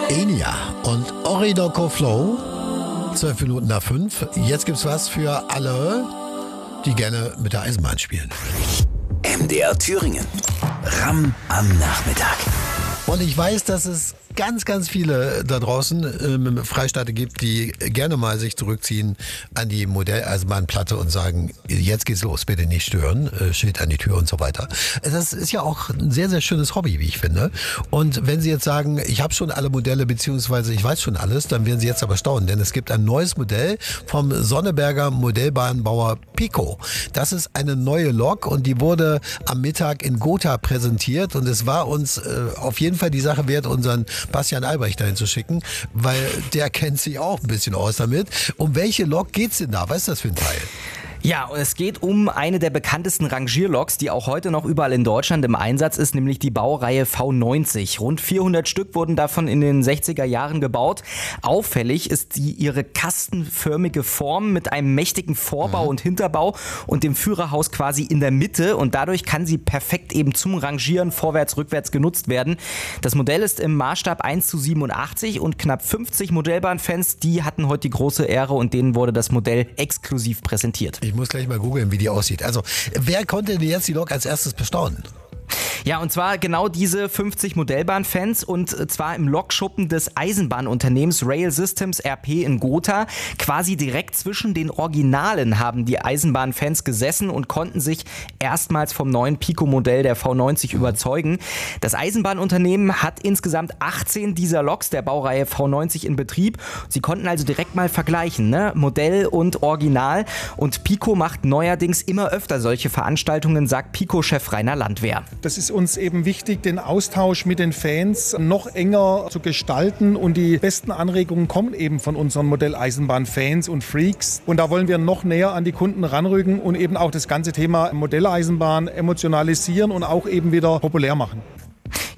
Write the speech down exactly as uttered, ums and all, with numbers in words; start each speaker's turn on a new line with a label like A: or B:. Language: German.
A: Enya und Orinoco Flow. Zwölf Minuten nach fünf. Jetzt gibt's was für alle, die gerne mit der Eisenbahn spielen.
B: M D R Thüringen. Ram am Nachmittag.
A: Und ich weiß, dass es ganz, ganz viele da draußen ähm, Freistaate gibt, die gerne mal sich zurückziehen an die Modelleisenbahnplatte und sagen, jetzt geht's los, bitte nicht stören, äh, Schild an die Tür und so weiter. Das ist ja auch ein sehr, sehr schönes Hobby, wie ich finde. Und wenn Sie jetzt sagen, ich habe schon alle Modelle, beziehungsweise ich weiß schon alles, dann werden Sie jetzt aber staunen, denn es gibt ein neues Modell vom Sonneberger Modellbahnbauer Pico. Das ist eine neue Lok und die wurde am Mittag in Gotha präsentiert und es war uns äh, auf jeden Fall die Sache wert, unseren Bastian Albrecht dahin zu schicken, weil der kennt sich auch ein bisschen aus damit. Um welche Lok geht's denn da? Was ist das für ein Teil?
C: Ja, es geht um eine der bekanntesten Rangierloks, die auch heute noch überall in Deutschland im Einsatz ist, nämlich die Baureihe V neunzig. Rund vierhundert Stück wurden davon in den sechziger Jahren gebaut. Auffällig ist die ihre kastenförmige Form mit einem mächtigen Vorbau mhm. und Hinterbau und dem Führerhaus quasi in der Mitte, und dadurch kann sie perfekt eben zum Rangieren vorwärts, rückwärts genutzt werden. Das Modell ist im Maßstab eins zu siebenundachtzig und knapp fünfzig Modellbahnfans, die hatten heute die große Ehre und denen wurde das Modell exklusiv präsentiert.
A: Ich muss gleich mal googeln, wie die aussieht. Also, wer konnte denn jetzt die Lok als erstes bestaunen?
C: Ja, und zwar genau diese fünfzig Modellbahnfans, und zwar im Lokschuppen des Eisenbahnunternehmens Rail Systems R P in Gotha. Quasi direkt zwischen den Originalen haben die Eisenbahnfans gesessen und konnten sich erstmals vom neuen Pico-Modell der V neunzig überzeugen. Das Eisenbahnunternehmen hat insgesamt achtzehn dieser Loks der Baureihe V neunzig in Betrieb. Sie konnten also direkt mal vergleichen, ne? Modell und Original. Und Pico macht neuerdings immer öfter solche Veranstaltungen, sagt Pico-Chef Rainer Landwehr.
D: Das ist uns eben wichtig, den Austausch mit den Fans noch enger zu gestalten, und die besten Anregungen kommen eben von unseren Modelleisenbahn-Fans und Freaks. Und da wollen wir noch näher an die Kunden ranrücken und eben auch das ganze Thema Modelleisenbahn emotionalisieren und auch eben wieder populär machen.